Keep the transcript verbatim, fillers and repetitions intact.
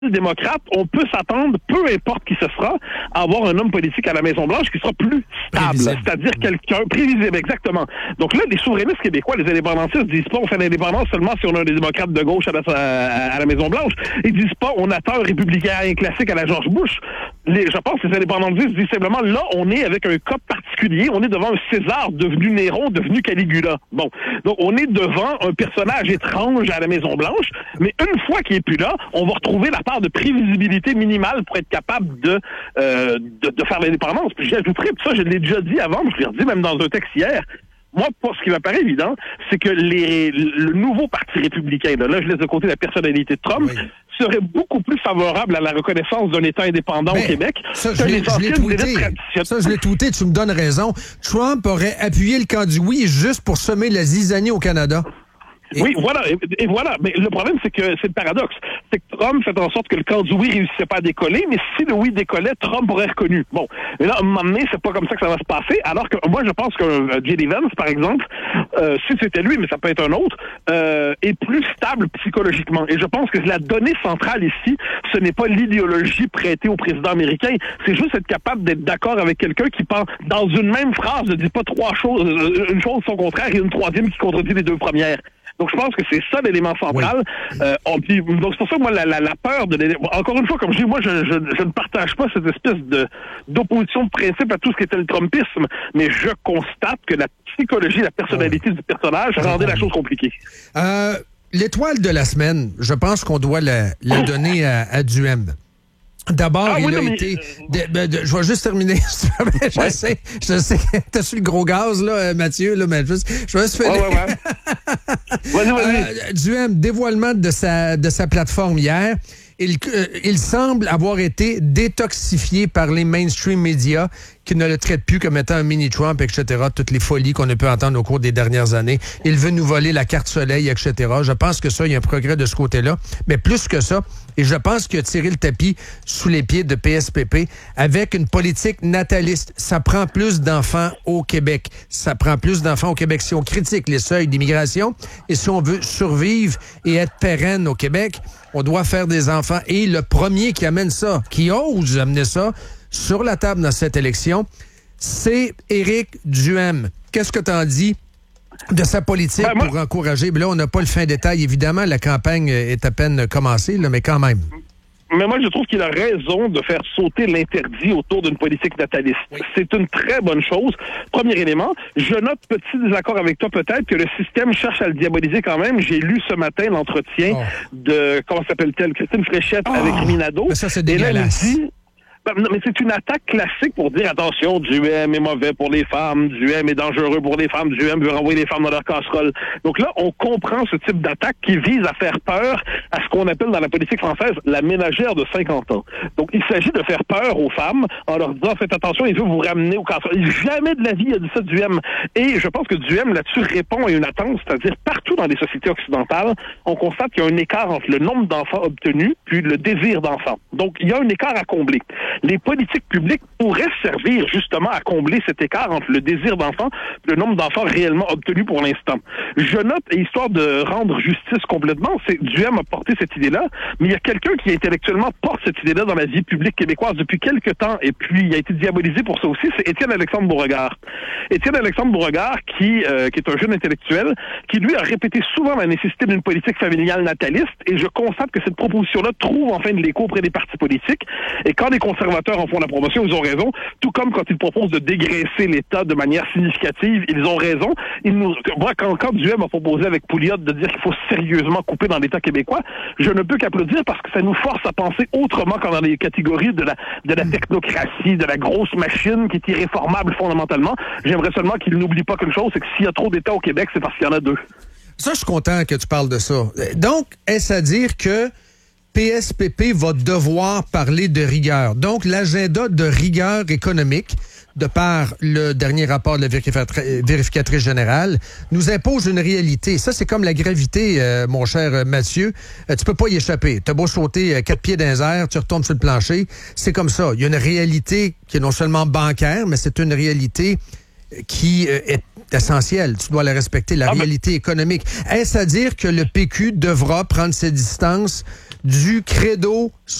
démocrate, on peut s'attendre, peu importe qui ce sera, à avoir un homme politique à la Maison-Blanche qui sera plus stable, prévisible. C'est-à-dire quelqu'un prévisible, exactement. Donc là, les souverainistes québécois, les indépendantistes disent pas on fait l'indépendance seulement si on a des démocrates de gauche à la, à, à la Maison-Blanche. Ils disent pas on attend un républicain classique à la George Bush. Les, je pense que les indépendantistes disent simplement là, on est avec un cas particulier, on est devant un César devenu Néron, devenu Caligula. Bon, donc on est devant un personnage étrange à la Maison-Blanche, mais une fois qu'il est plus là, on va retrouver la part de prévisibilité minimale pour être capable de euh, de, de faire l'indépendance. Puis j'ajouterais, puis ça je l'ai déjà dit avant, je l'ai redit même dans un texte hier, moi, pour ce qui m'apparaît évident, c'est que les, le nouveau parti républicain, là, là je laisse de côté la personnalité de Trump, oui. serait beaucoup plus favorable à la reconnaissance d'un État indépendant mais au Québec ça, que je les anciennes élites traditionnelles. Ça, je l'ai tweeté, tu me donnes raison. Trump aurait appuyé le camp du oui juste pour semer la zizanie au Canada. Et... Oui, voilà, et, et voilà. Mais le problème, c'est que c'est le paradoxe. C'est que Trump fait en sorte que le camp du oui réussissait pas à décoller, mais si le oui décollait, Trump aurait reconnu. Bon, mais là, à un moment donné, c'est pas comme ça que ça va se passer. Alors que moi, je pense que euh, J D Vance, par exemple, euh, si c'était lui, mais ça peut être un autre, euh, est plus stable psychologiquement. Et je pense que la donnée centrale ici, ce n'est pas l'idéologie prêtée au président américain, c'est juste être capable d'être d'accord avec quelqu'un qui pense dans une même phrase, ne dit pas trois choses, une chose son contraire et une troisième qui contredit les deux premières. Donc, je pense que c'est ça l'élément central. Oui. Euh, on, puis, donc, c'est pour ça que moi, la, la, la peur de l'élément... Encore une fois, comme je dis, moi, je, je, je ne partage pas cette espèce de d'opposition de principe à tout ce qui était le Trumpisme, mais je constate que la psychologie, la personnalité oui. du personnage rendait oui. la chose compliquée. Euh, l'étoile de la semaine, je pense qu'on doit la, la donner à, à Duhem. D'abord, ah, il oui, a non, été... Mais... De, de, de, je vais juste terminer. je ouais. sais, je sais. T'as su le gros gaz, là, Mathieu, là, mais juste, je vais juste finir. Ouais, ouais, ouais. vas-y, vas-y. Euh, Duhem, dévoilement de sa, de sa plateforme hier. Il, euh, il semble avoir été détoxifié par les mainstream médias qui ne le traitent plus comme étant un mini-Trump, et cetera. Toutes les folies qu'on a pu entendre au cours des dernières années. Il veut nous voler la carte soleil, et cetera. Je pense que ça, il y a un progrès de ce côté-là. Mais plus que ça, et je pense qu'il a tiré le tapis sous les pieds de P S P P avec une politique nataliste. Ça prend plus d'enfants au Québec. Ça prend plus d'enfants au Québec. Si on critique les seuils d'immigration et si on veut survivre et être pérenne au Québec, on doit faire des enfants. Et le premier qui amène ça, qui ose amener ça sur la table dans cette élection, c'est Éric Duhem. Qu'est-ce que t'en dis de sa politique ben, moi, pour encourager? Ben là, on n'a pas le fin détail, évidemment. La campagne est à peine commencée, là, mais quand même. Mais moi, je trouve qu'il a raison de faire sauter l'interdit autour d'une politique nataliste. Oui. C'est une très bonne chose. Premier élément, je note petit désaccord avec toi peut-être que le système cherche à le diaboliser quand même. J'ai lu ce matin l'entretien oh. de, comment s'appelle-t-elle, Christine Fréchette oh. avec Minado. Mais ça, c'est dégueulasse. Et là, Ben, non, mais c'est une attaque classique pour dire attention, Duhem est mauvais pour les femmes, Duhem est dangereux pour les femmes, Duhem veut renvoyer les femmes dans leur casserole. Donc là, on comprend ce type d'attaque qui vise à faire peur à ce qu'on appelle dans la politique française la ménagère de cinquante ans. Donc il s'agit de faire peur aux femmes en leur disant faites attention, il veut vous ramener au casserole. Jamais de la vie il a dit ça Duhem. Et je pense que Duhem là-dessus répond à une attente, c'est-à-dire partout dans les sociétés occidentales, on constate qu'il y a un écart entre le nombre d'enfants obtenus puis le désir d'enfants. Donc il y a un écart à combler. Les politiques publiques pourraient servir justement à combler cet écart entre le désir d'enfant et le nombre d'enfants réellement obtenus pour l'instant. Je note, et histoire de rendre justice complètement, c'est Duhem a porté cette idée-là, mais il y a quelqu'un qui intellectuellement porte cette idée-là dans la vie publique québécoise depuis quelque temps, et puis il a été diabolisé pour ça aussi, c'est Étienne-Alexandre Beauregard. Étienne-Alexandre Beauregard, qui, euh, qui est un jeune intellectuel, qui lui a répété souvent la nécessité d'une politique familiale nataliste, et je constate que cette proposition-là trouve enfin de l'écho auprès des partis politiques, et quand les conservateurs en font la promotion, ils ont raison. Tout comme quand ils proposent de dégraisser l'État de manière significative, ils ont raison. Ils nous, moi, quand, quand Duhem a proposé avec Pouliot de dire qu'il faut sérieusement couper dans l'État québécois, je ne peux qu'applaudir parce que ça nous force à penser autrement qu'en dans les catégories de la, de la technocratie, de la grosse machine qui est irréformable fondamentalement. J'aimerais seulement qu'il n'oublie pas quelque chose, c'est que s'il y a trop d'États au Québec, c'est parce qu'il y en a deux. Ça, je suis content que tu parles de ça. Donc, est-ce à dire que P S P P va devoir parler de rigueur? Donc, l'agenda de rigueur économique, de par le dernier rapport de la vérificatrice, vérificatrice générale, nous impose une réalité. Ça, c'est comme la gravité, euh, mon cher Mathieu. Euh, tu peux pas y échapper. T'as beau sauter euh, quatre pieds dans les airs, tu retombes sur le plancher. C'est comme ça. Il y a une réalité qui est non seulement bancaire, mais c'est une réalité qui euh, est essentielle. Tu dois la respecter, la ah, réalité mais... économique. Est-ce à dire que le P Q devra prendre ses distances du credo